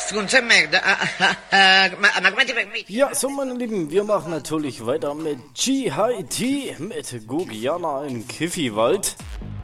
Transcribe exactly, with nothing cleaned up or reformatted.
Ja, so meine Lieben, wir machen natürlich weiter mit G H T mit Gugiana im Kiffiwald.